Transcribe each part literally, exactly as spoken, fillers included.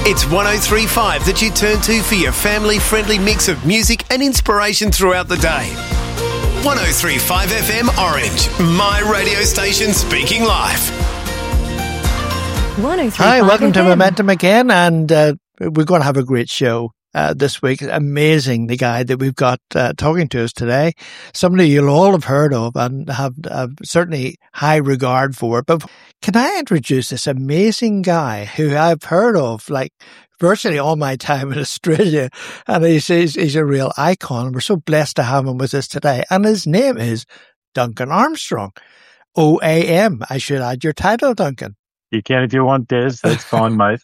It's one oh three point five that you turn to for your family-friendly mix of music and inspiration throughout the day. one oh three point five F M Orange, my radio station speaking live. one oh three point five Hi, welcome to F M. Momentum again, and uh, we're going to have a great show uh, this week. Amazing, the guy that we've got uh, talking to us today. Somebody you'll all have heard of and have, have certainly high regard for. But can I introduce this amazing guy who I've heard of, like, virtually all my time in Australia, and he's, he's, he's a real icon. We're so blessed to have him with us today, and his name is Duncan Armstrong, O A M. I should add your title, Duncan. You can if you want, Des. That's fine, mate.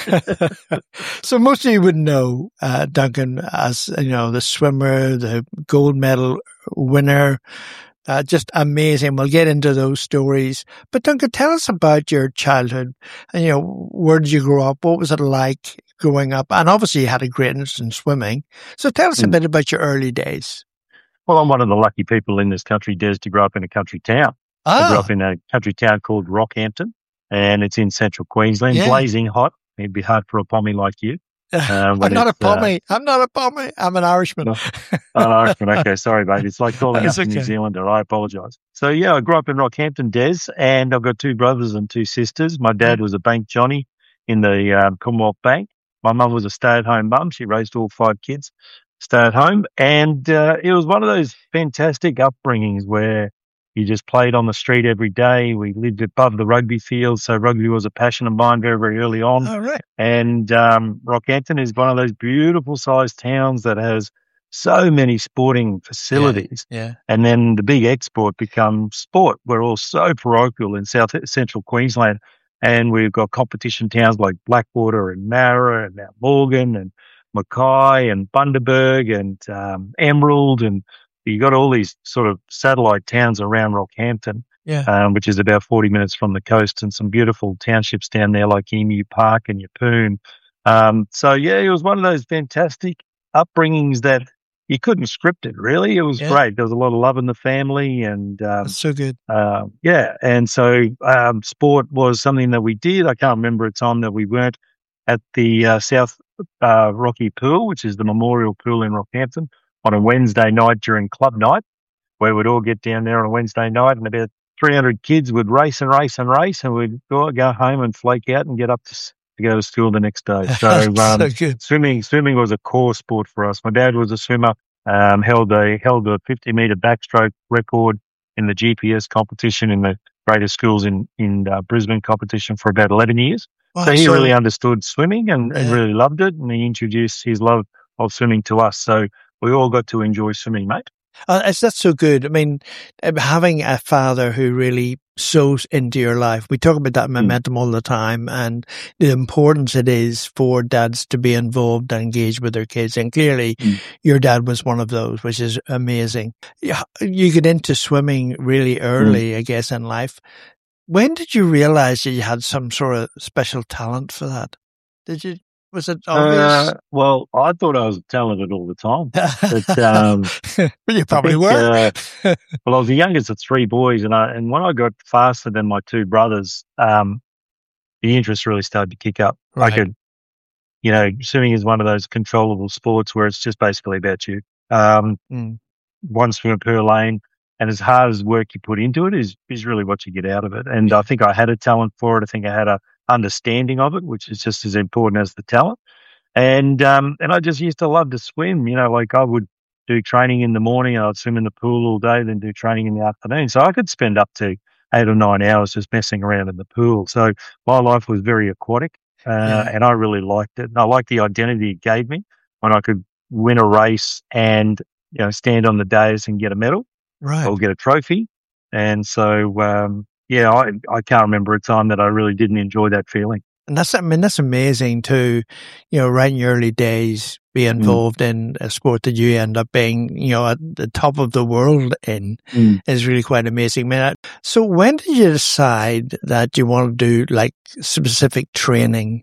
So most of you would know uh, Duncan as, you know, the swimmer, the gold medal winner. Uh, just amazing. We'll get into those stories. But Duncan, tell us about your childhood. And, you know, where did you grow up? What was it like growing up? And obviously you had a great interest in swimming. So tell us a Mm. bit about your early days. Well, I'm one of the lucky people in this country, Des, to grow up in a country town. I grew Ah, up in a country town called Rockhampton, and it's in central Queensland, Yeah. blazing hot. It'd be hard for a pommy like you. Uh, I'm when not a it's, uh, pommy. I'm not a pommy. I'm an Irishman. No. Oh, Irishman. Okay, sorry, mate. It's like calling That's up a New okay. Zealander. I apologise. So, yeah, I grew up in Rockhampton, Des, and I've got two brothers and two sisters. My dad was a bank Johnny in the um, Commonwealth Bank. My mum was a stay-at-home mum. She raised all five kids, stay-at-home. And uh, it was one of those fantastic upbringings where you just played on the street every day. We lived above the rugby field, so rugby was a passion of mine very, very early on. All right. And um, Rockhampton is one of those beautiful sized towns that has so many sporting facilities. Yeah. And then the big export becomes sport. We're all so parochial in South Central Queensland. And we've got competition towns like Blackwater and Mara and Mount Morgan and Mackay and Bundaberg and um, Emerald. And you got all these sort of satellite towns around Rockhampton, Yeah. um, which is about forty minutes from the coast, and some beautiful townships down there like Emu Park and Yeppoon. Um, so, yeah, it was one of those fantastic upbringings that you couldn't script it, really. It was Yeah. great. There was a lot of love in the family, and um, That's so good. uh, yeah, and so um, sport was something that we did. I can't remember a time that we weren't at the uh, South uh, Rocky Pool, which is the memorial pool in Rockhampton, on a Wednesday night during club night, where we'd all get down there on a Wednesday night, and about three hundred kids would race and race and race, and we'd go, go home and flake out and get up to, s- to go to school the next day. So, um, So good. swimming swimming was a core sport for us. My dad was a swimmer, um, held a held a fifty metre backstroke record in the G P S competition in the greatest schools in in uh, Brisbane competition for about eleven years. Wow, So he so- really understood swimming and, and Yeah. really loved it, and he introduced his love of swimming to us. So we all got to enjoy swimming, mate. Uh, it's, that's so good. I mean, um, having a father who really sows into your life. We talk about that in Momentum all the time, and the importance it is for dads to be involved and engaged with their kids. And clearly, Mm. your dad was one of those, which is amazing. Yeah, you get into swimming really early, I guess, in life. When did you realize that you had some sort of special talent for that? Did you? Was it obvious? Uh, well, I thought I was talented all the time. But, um, you probably I think, were. uh, well, I was the youngest of three boys, and I, and when I got faster than my two brothers, um, the interest really started to kick up. Right. I could, you know, swimming is one of those controllable sports where it's just basically about you. Um, Mm. one swim per lane, and as hard as work you put into it is is really what you get out of it. And I think I had a talent for it. I think I had a understanding of it, which is just as important as the talent. And um, and I just used to love to swim. You know, like I would do training in the morning, and I'd swim in the pool all day, then do training in the afternoon. So I could spend up to eight or nine hours just messing around in the pool. So my life was very aquatic, uh, Yeah. and I really liked it. And I liked the identity it gave me when I could win a race and, you know, stand on the dais and get a medal Right. or get a trophy. And so, um, yeah, I, I can't remember a time that I really didn't enjoy that feeling. And that's, I mean, that's amazing too, you know, right in your early days, be involved in a sport that you end up being, you know, at the top of the world in Mm. is really quite amazing. Man, so when did you decide that you want to do like specific training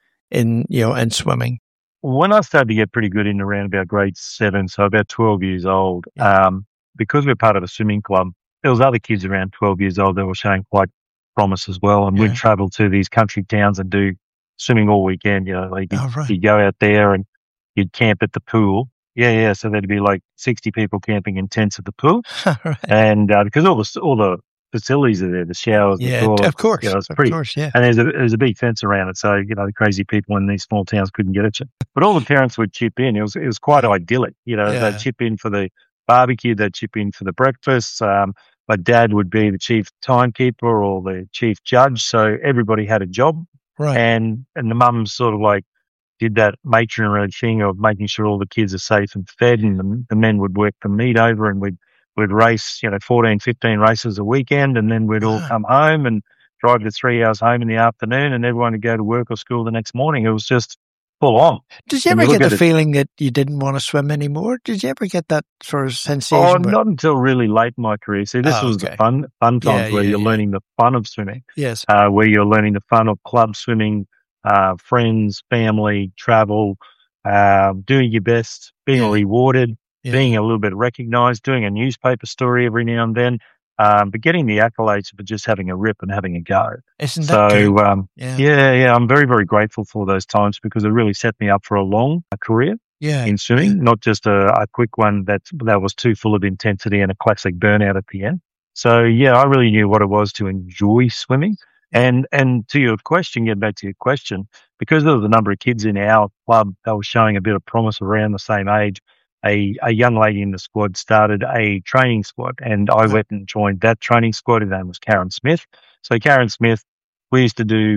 in, you know, in swimming? When I started to get pretty good in around about grade seven, so about twelve years old, Yeah. um, because we're part of a swimming club, there was other kids around twelve years old that were showing quite promise as well. And Yeah. we'd travel to these country towns and do swimming all weekend. You know, like you, Oh, right. you go out there and you'd camp at the pool. Yeah, yeah. So there'd be like sixty people camping in tents at the pool, Right. and uh, because all the all the facilities are there, the showers, the Yeah, toilets, of course. you know, it's Of pretty. course, yeah. And there's a there's a big fence around it, so you know the crazy people in these small towns couldn't get at you. But all the parents would chip in. It was it was quite idyllic. You know, Yeah. they'd chip in for the barbecue, they'd chip in for the breakfast. Um, my dad would be the chief timekeeper or the chief judge, so everybody had a job. Right. And and the mums sort of like did that matronly thing of making sure all the kids are safe and fed, and the, the men would work the meat over, and we'd we'd race, you know, fourteen, fifteen races a weekend, and then we'd all Wow. come home and drive the three hours home in the afternoon, and everyone would go to work or school the next morning. It was just full on. Did you When ever you look get at the it- feeling that you didn't want to swim anymore? Did you ever get that sort of sensation? Oh, where- not until really late in my career. See, this Oh, was okay. the fun fun Yeah, times where yeah, you're yeah. learning the fun of swimming, Yes. uh, where you're learning the fun of club swimming, uh, friends, family, travel, uh, doing your best, being Yeah. rewarded, Yeah. being a little bit recognised, doing a newspaper story every now and then, um, but getting the accolades for just having a rip and having a go. Isn't that So, good? um, Yeah. yeah, yeah, I'm very, very grateful for those times because it really set me up for a long career Yeah. in swimming, not just a, a quick one that that was too full of intensity and a classic burnout at the end. So, yeah, I really knew what it was to enjoy swimming. And and to your question, getting back to your question, because there was a number of kids in our club that were showing a bit of promise around the same age, a, a young lady in the squad started a training squad, and I went and joined that training squad. Her name was Karen Smith. So Karen Smith, we used to do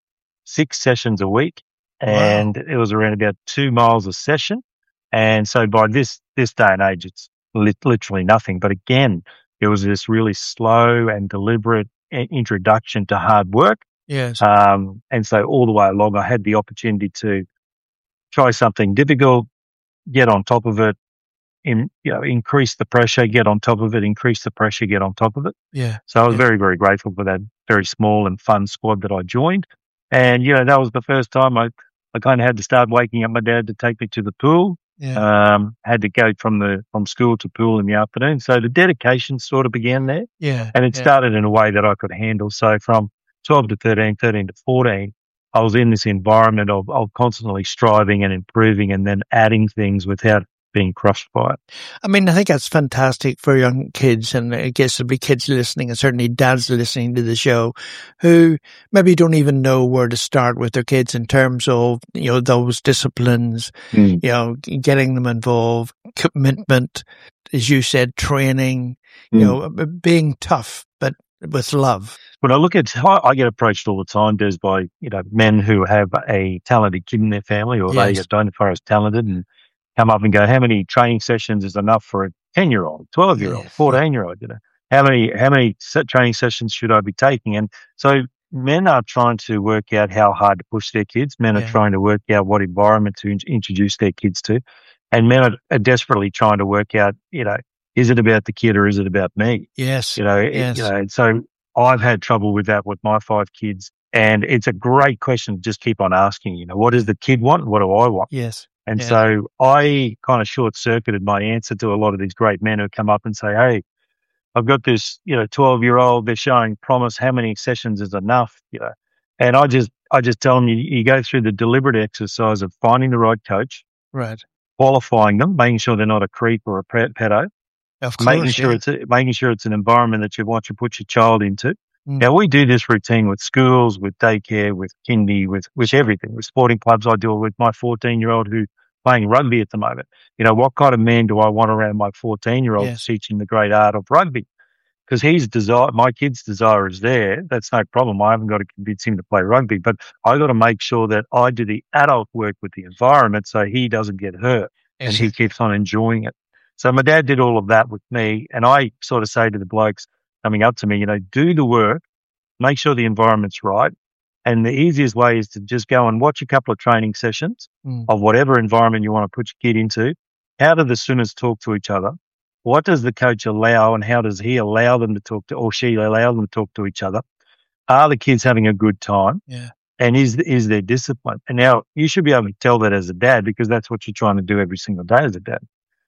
six sessions a week, and it was around about two miles a session. And so by this this day and age, it's lit, literally nothing. But again, it was this really slow and deliberate i- introduction to hard work. Yes. Um, and so all the way along, I had the opportunity to try something difficult, get on top of it, in, you know, increase the pressure, get on top of it, increase the pressure, get on top of it. Yeah. So I was Yeah. very, very grateful for that very small and fun squad that I joined. And, you know, that was the first time I, I kind of had to start waking up my dad to take me to the pool. Yeah. Um, had to go from the, from school to pool in the afternoon. So the dedication sort of began there, Yeah. and it yeah. started in a way that I could handle. So from twelve to thirteen, thirteen to fourteen, I was in this environment of, of constantly striving and improving and then adding things without being crushed by it. I mean, I think that's fantastic for young kids, and I guess there'll be kids listening, and certainly dads listening to the show, who maybe don't even know where to start with their kids in terms of, you know, those disciplines, Mm. you know, getting them involved, commitment, as you said, training, Mm. you know, b- being tough, but with love. When I look at, I I get approached all the time, Des, by, you know, men who have a talented kid in their family, or they Yes. identify as talented, and come up and go, how many training sessions is enough for a ten-year-old, twelve-year-old, Yes. fourteen-year-old, you know? How many, how many set training sessions should I be taking? And so men are trying to work out how hard to push their kids. Men Yeah. are trying to work out what environment to in- introduce their kids to. And men are, are desperately trying to work out, you know, is it about the kid or is it about me? Yes. You know, it- Yes. you know, and so I've had trouble with that with my five kids. And it's a great question to just keep on asking, you know, what does the kid want? What do I want? Yes. And Yeah. so I kind of short circuited my answer to a lot of these great men who come up and say, hey, I've got this, you know, twelve year old, they're showing promise. How many sessions is enough? You know, and I just, I just tell them you, you go through the deliberate exercise of finding the right coach, Right. qualifying them, making sure they're not a creep or a pet, pedo, Of course. making sure yeah. it's, a, making sure it's an environment that you want to put your child into. Mm. Now we do this routine with schools, with daycare, with kindy, with, with everything, with sporting clubs. I do it with my fourteen year old who playing rugby at the moment. You know, what kind of man do I want around my fourteen year old Yes. teaching the great art of rugby? Because his desire, my kid's desire is there. That's no problem. I haven't got to convince him to play rugby, but I got to make sure that I do the adult work with the environment so he doesn't get hurt and Yes. he keeps on enjoying it. So my dad did all of that with me, and I sort of say to the blokes coming up to me, you know, do the work, make sure the environment's right. And the easiest way is to just go and watch a couple of training sessions Mm. of whatever environment you want to put your kid into. How do the swimmers talk to each other? What does the coach allow, and how does he allow them to talk to, or she allow them to talk to each other? Are the kids having a good time? Yeah. And is is there discipline? And now you should be able to tell that as a dad, because that's what you're trying to do every single day as a dad.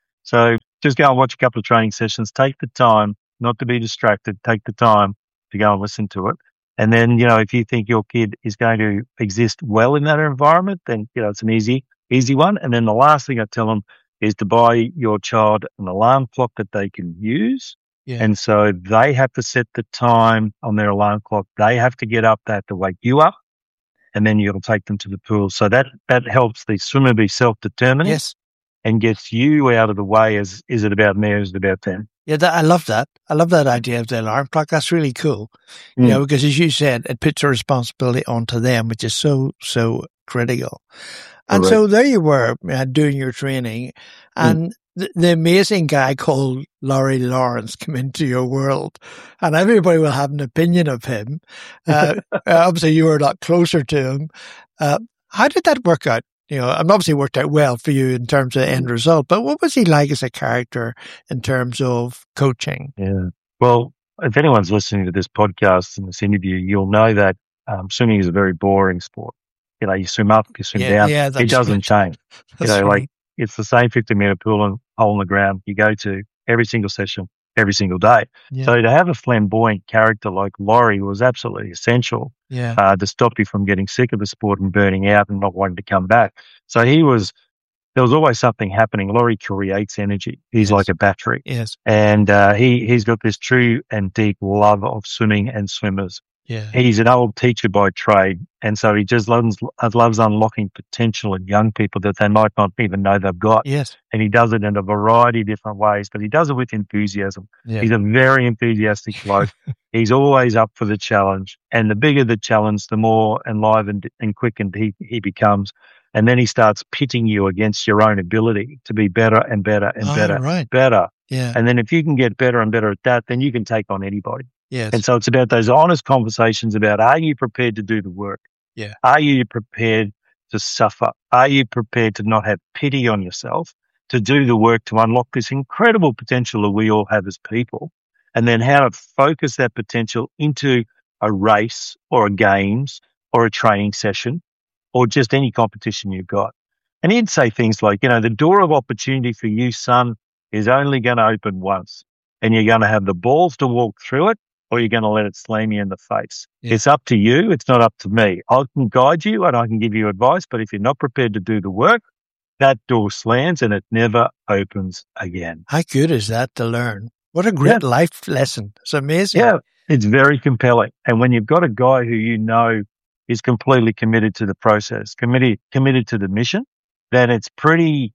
So just go and watch a couple of training sessions. Take the time not to be distracted. Take the time to go and listen to it. And then, you know, if you think your kid is going to exist well in that environment, then, you know, it's an easy, easy one. And then the last thing I tell them is to buy your child an alarm clock that they can use. Yeah. And so they have to set the time on their alarm clock. They have to get up. They have to wake you up. And then you'll take them to the pool. So that, that helps the swimmer be self-determined. Yes. And gets you out of the way as, is it about me or is it about them? Yeah, that, I love that. I love that idea of the alarm clock. That's really cool. Mm. You know, because as you said, it puts a responsibility onto them, which is so, so critical. And Correct. So there you were uh, doing your training, and mm. the, the amazing guy called Laurie Lawrence came into your world, and everybody will have an opinion of him. Uh, obviously, you were a lot closer to him. Uh, how did that work out? You know, and obviously worked out well for you in terms of end result, but what was he like as a character in terms of coaching? Yeah. Well, if anyone's listening to this podcast and this interview, you'll know that um, swimming is a very boring sport. You know, you swim up, you swim yeah, down. Yeah, it doesn't change. You know, right. like it's the same fifty meter pool and hole in the ground you go to every single session, every single day. Yeah. So to have a flamboyant character like Laurie was absolutely essential. Yeah. Uh, to stop you from getting sick of the sport and burning out and not wanting to come back. So he was, there was always something happening. Laurie creates energy. He's yes. like a battery. Yes. And uh, he, he's got this true and deep love of swimming and swimmers. Yeah. He's an old teacher by trade. And so he just loves, loves unlocking potential in young people that they might not even know they've got. Yes. And he does it in a variety of different ways, but he does it with enthusiasm. Yeah. He's a very enthusiastic bloke. He's always up for the challenge. And the bigger the challenge, the more enlivened and quickened he, he becomes. And then he starts pitting you against your own ability to be better and better and oh, better right. and better. Yeah. And then if you can get better and better at that, then you can take on anybody. Yes. And so it's about those honest conversations about, are you prepared to do the work? Yeah. Are you prepared to suffer? Are you prepared to not have pity on yourself, to do the work to unlock this incredible potential that we all have as people? And then how to focus that potential into a race or a games or a training session or just any competition you've got. And he'd say things like, you know, the door of opportunity for you, son, is only going to open once, and you're going to have the balls to walk through it, or you're going to let it slam you in the face. Yeah. It's up to you. It's not up to me. I can guide you and I can give you advice, but if you're not prepared to do the work, that door slams and it never opens again. How good is that to learn? What a great yeah. life lesson. It's amazing. Yeah, it's very compelling. And when you've got a guy who you know is completely committed to the process, committed, committed to the mission, then it's pretty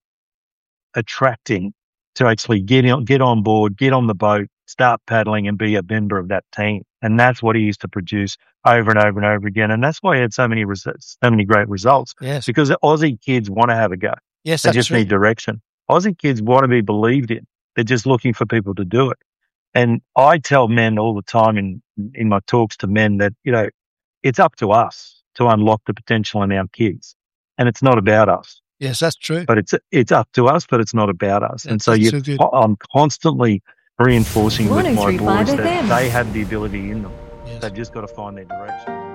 attracting to actually get on, get on board, get on the boat, start paddling and be a member of that team. And that's what he used to produce over and over and over again. And that's why he had so many results, so many great results. Yes. Because the Aussie kids want to have a go. Yes, they that's just true. need direction. Aussie kids want to be believed in. They're just looking for people to do it. And I tell men all the time in, in my talks to men that, you know, it's up to us to unlock the potential in our kids. And it's not about us. Yes, that's true. But it's it's up to us, but it's not about us. That's, and so, you, so I'm constantly reinforcing with my boys that F M. they have the ability in them. Yes. They've just got to find their direction.